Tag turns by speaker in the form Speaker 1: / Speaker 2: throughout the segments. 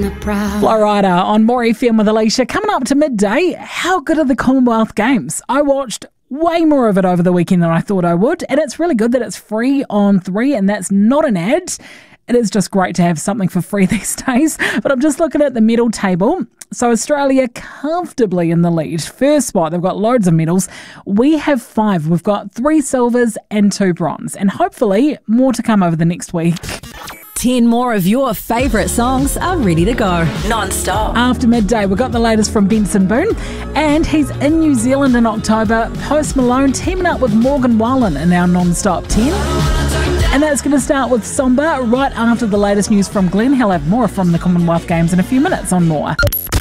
Speaker 1: Florida on More FM with Alicia. Coming up to midday, how good are the Commonwealth Games? I watched way more of it over the weekend than I thought I would, and it's really good that it's free on 3, and that's not an ad. It is just great to have something for free these days. But I'm just looking at the medal table. So Australia comfortably in the lead. First spot, they've got loads of medals. We have 5. We've got 3 silvers and 2 bronze. And hopefully more to come over the next week.
Speaker 2: 10 more of your favourite songs are ready to go. Non-stop.
Speaker 1: After midday, we've got the latest from Benson Boone. And he's in New Zealand in October. Post Malone teaming up with Morgan Wallen in our non-stop 10. And that's going to start with Samba right after the latest news from Glenn. He'll have more from the Commonwealth Games in a few minutes on More.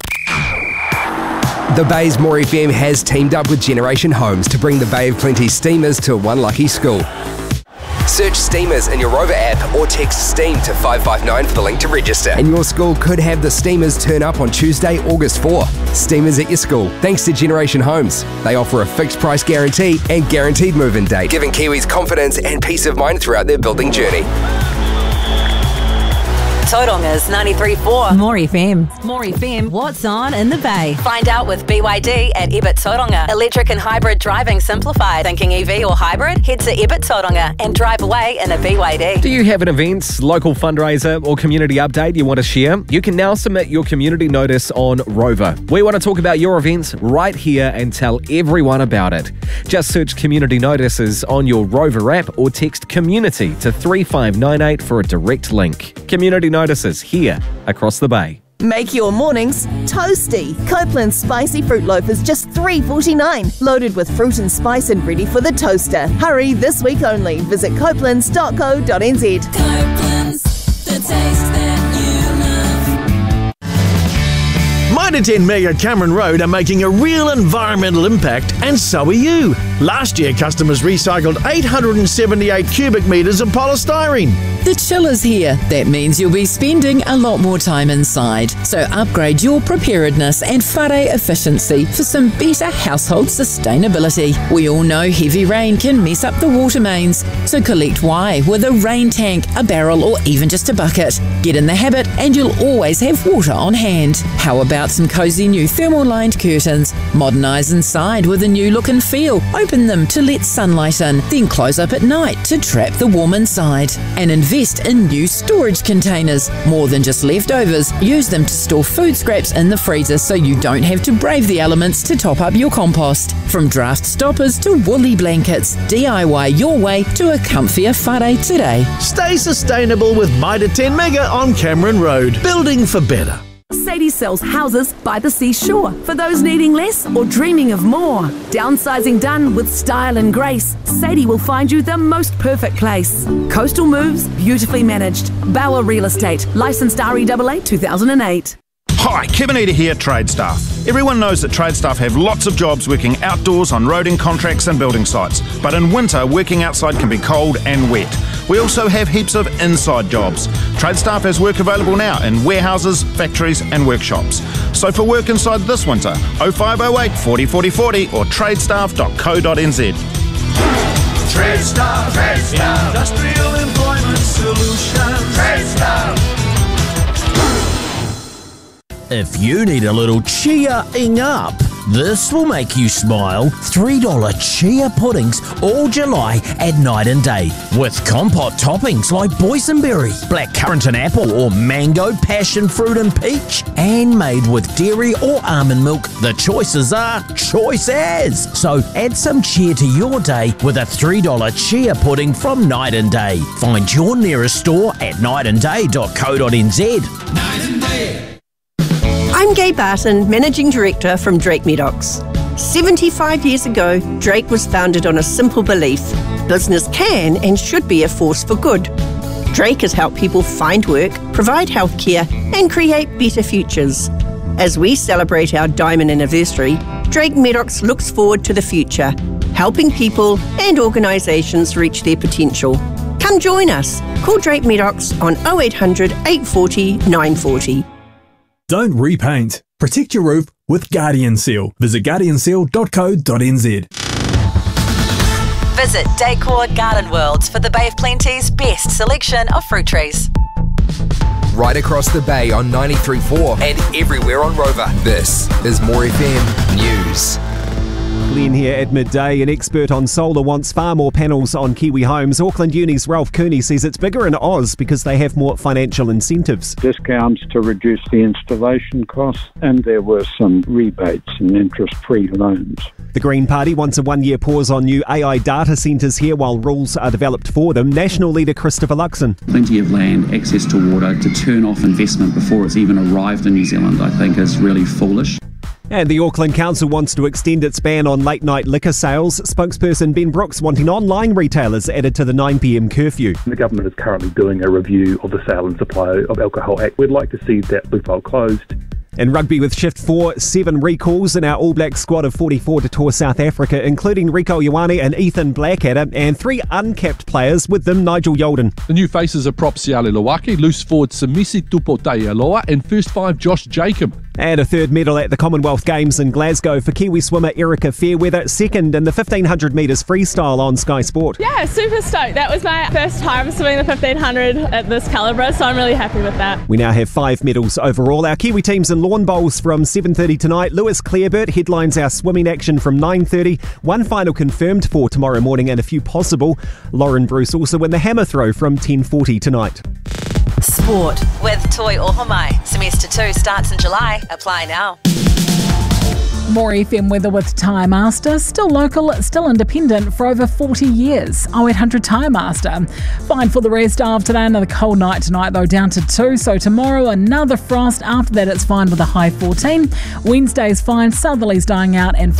Speaker 3: The Bay's More FM has teamed up with Generation Homes to bring the Bay of Plenty Steamers to one lucky school. Search Steamers in your Rover app or text STEAM to 559 for the link to register. And your school could have the Steamers turn up on Tuesday, August 4. Steamers at your school, thanks to Generation Homes. They offer a fixed price guarantee and guaranteed move-in date, giving Kiwis confidence and peace of mind throughout their building journey.
Speaker 2: Tauranga 93.4. More FM. More FM. What's on in the Bay? Find out with BYD at Ebert Tauranga. Electric and hybrid driving simplified. Thinking EV or hybrid? Head to Ebert Tauranga and drive away in a BYD.
Speaker 4: Do you have an event, local fundraiser or community update you want to share? You can now submit your community notice on Rover. We want to talk about your events right here and tell everyone about it. Just search community notices on your Rover app or text community to 3598 for a direct link. Community notices here across the Bay.
Speaker 5: Make your mornings toasty. Copeland's spicy fruit loaf is just $3.49, loaded with fruit and spice and ready for the toaster. Hurry, this week only. Visit copelands.co.nz.
Speaker 6: Copeland's, the taste that you love.
Speaker 7: Mitre 10 Mega Cameron Road are making a real environmental impact, and so are you. Last year, customers recycled 878 cubic metres of polystyrene.
Speaker 8: The chill is here. That means you'll be spending a lot more time inside. So upgrade your preparedness and whare efficiency for some better household sustainability. We all know heavy rain can mess up the water mains. So collect why with a rain tank, a barrel or even just a bucket. Get in the habit and you'll always have water on hand. How about some cosy new thermal-lined curtains? Modernise inside with a new look and feel. Open them to let sunlight in, then close up at night to trap the warm inside. And invest in new storage containers. More than just leftovers, use them to store food scraps in the freezer so you don't have to brave the elements to top up your compost. From draft stoppers to woolly blankets, DIY your way to a comfier whare today.
Speaker 7: Stay sustainable with Mitre 10 Mega on Cameron Road. Building for better.
Speaker 9: Sadie sells houses by the seashore for those needing less or dreaming of more. Downsizing done with style and grace, Sadie will find you the most perfect place. Coastal moves, beautifully managed. Bauer Real Estate, licensed REAA 2008.
Speaker 10: Hi, Kevin Eater here, Trade Staff. Everyone knows that Trade Staff have lots of jobs working outdoors on roading contracts and building sites. But in winter, working outside can be cold and wet. We also have heaps of inside jobs. Trade Staff has work available now in warehouses, factories and workshops. So for work inside this winter, 0508 40 40 40 or tradestaff.co.nz.
Speaker 6: Trade Staff. Industrial Employment Solutions. Trade Staff.
Speaker 11: If you need a little cheer-ing up, this will make you smile. $3 chia puddings all July at Night and Day. With compote toppings like boysenberry, blackcurrant and apple, or mango, passion fruit and peach. And made with dairy or almond milk, the choices are choice as. So add some cheer to your day with a $3 chia pudding from Night and Day. Find your nearest store at nightandday.co.nz.
Speaker 6: Night and Day.
Speaker 12: I'm Gay Barton, Managing Director from Drake Medocs. 75 years ago, Drake was founded on a simple belief: business can and should be a force for good. Drake has helped people find work, provide healthcare, and create better futures. As we celebrate our diamond anniversary, Drake Medocs looks forward to the future, helping people and organisations reach their potential. Come join us. Call Drake Medocs on 0800 840 940.
Speaker 13: Don't repaint. Protect your roof with Guardian Seal. Visit guardianseal.co.nz.
Speaker 2: Visit Decor Garden Worlds for the Bay of Plenty's best selection of fruit trees.
Speaker 3: right across the bay on 93.4 and everywhere on Rover. This is More FM News.
Speaker 14: Glenn here at midday. An expert on solar wants far more panels on Kiwi homes. Auckland Uni's Ralph Cooney says it's bigger in Oz because they have more financial incentives.
Speaker 15: Discounts to reduce the installation costs, and there were some rebates and interest-free loans.
Speaker 14: The Green Party wants a one-year pause on new AI data centres here while rules are developed for them. National leader Christopher Luxon.
Speaker 16: Plenty of land, access to water, to turn off investment before it's even arrived in New Zealand, I think is really foolish.
Speaker 14: And the Auckland Council wants to extend its ban on late-night liquor sales. Spokesperson Ben Brooks wanting online retailers added to the 9pm curfew.
Speaker 17: The government is currently doing a review of the Sale and Supply of Alcohol Act. We'd like to see that loophole closed.
Speaker 14: In rugby with Shift 4, 7 recalls in our All Black squad of 44 to tour South Africa, including Rico Ioane and Ethan Blackadder, and 3 uncapped players, with them Nigel Yolden.
Speaker 18: The new faces are prop Siale Lawake, loose forward Samisi Tupotai-Aloa, and first 5 Josh Jacob.
Speaker 14: And a third medal at the Commonwealth Games in Glasgow for Kiwi swimmer Erica Fairweather, second in the 1500 metres freestyle on Sky Sport.
Speaker 19: Yeah, super stoked. That was my first time swimming the 1500 at this calibre, so I'm really happy with that.
Speaker 14: We now have 5 medals overall. Our Kiwi teams in lawn bowls from 7:30 tonight. Lewis Clareburt headlines our swimming action from 9:30. One final confirmed for tomorrow morning and a few possible. Lauren Bruce also in the hammer throw from 10:40 tonight.
Speaker 2: Sport with Toi Ohomai. Semester 2 starts in July. Apply now.
Speaker 1: More FM weather with Tyre Master. Still local, still independent for over 40 years. 0800 Tyre Master. Fine for the rest of today. Another cold night tonight though, down to 2. So tomorrow another frost. After that it's fine with a high 14. Wednesday's fine. Southerlies dying out and